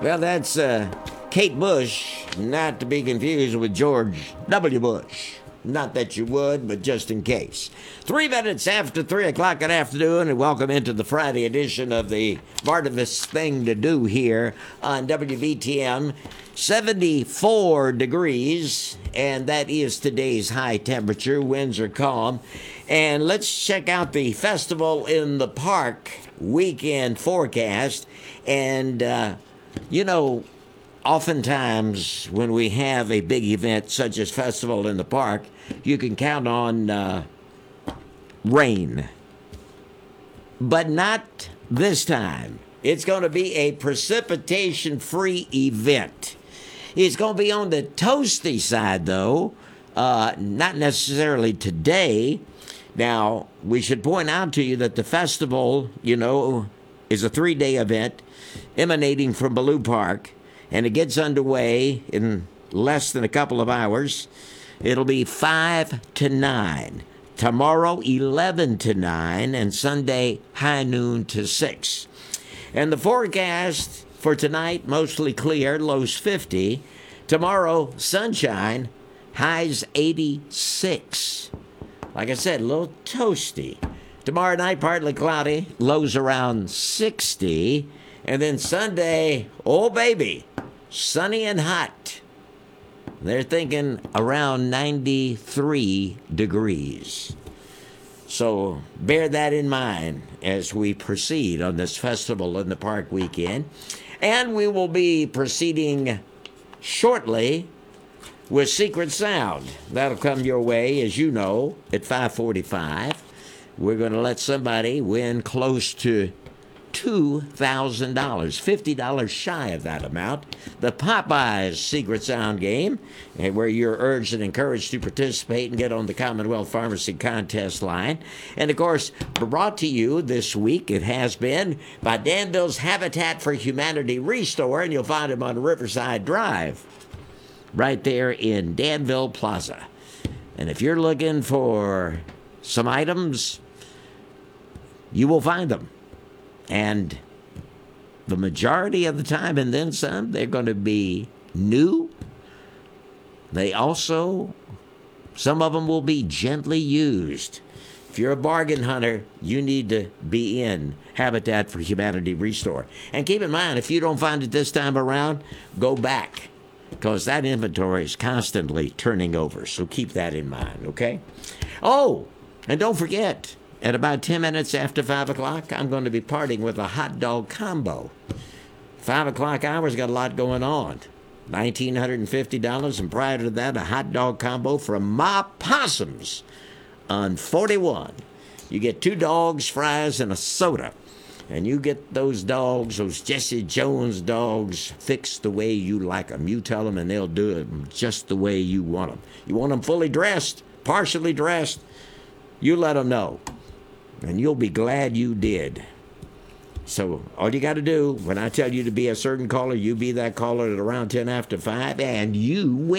Well, that's Kate Bush, not to be confused with George W. Bush. Not that you would, but just in case. 3 minutes after 3 o'clock in the afternoon, and welcome into the Friday edition of the Barnabas Thing to Do here on WBTM. 74 degrees, and that is today's high temperature. Winds are calm. And let's check out the Festival in the Park weekend forecast. And, oftentimes when we have a big event such as Festival in the Park, you can count on rain. But not this time. It's going to be a precipitation-free event. It's going to be on the toasty side, though, not necessarily today. Now, we should point out to you that the festival, is a 3-day event emanating from Ballou Park, and it gets underway in less than a couple of hours. It'll be 5 to 9. Tomorrow, 11 to 9, and Sunday, high noon to 6. And the forecast for tonight, mostly clear, lows 50. Tomorrow, sunshine, highs 86. Like I said, a little toasty. Tomorrow night, partly cloudy, lows around 60. And then Sunday, oh baby, sunny and hot. They're thinking around 93 degrees. So bear that in mind as we proceed on this Festival in the Park weekend. And we will be proceeding shortly with Secret Sound. That'll come your way, as you know, at 5:45. We're going to let somebody win close to $2,000, $50 shy of that amount. The Popeyes Secret Sound game, where you're urged and encouraged to participate and get on the Commonwealth Pharmacy contest line. And, of course, brought to you this week, it has been, by Danville's Habitat for Humanity Restore, and you'll find them on Riverside Drive, right there in Danville Plaza. And if you're looking for some items, you will find them. And the majority of the time, and then some, they're going to be new. They also, some of them will be gently used. If you're a bargain hunter, you need to be in Habitat for Humanity Restore. And keep in mind, if you don't find it this time around, go back, because that inventory is constantly turning over. So keep that in mind, okay? Oh, and don't forget, at about 10 minutes after 5 o'clock, I'm going to be partying with a hot dog combo. 5 o'clock hour's got a lot going on. $1,950, and prior to that, a hot dog combo from Ma Possums on 41. You get 2 dogs, fries, and a soda. And you get those dogs, those Jesse Jones dogs, fixed the way you like them. You tell them, and they'll do it just the way you want them. You want them fully dressed, partially dressed, you let them know. And you'll be glad you did. So all you got to do, when I tell you to be a certain caller, you be that caller at around 10 after 5, and you win.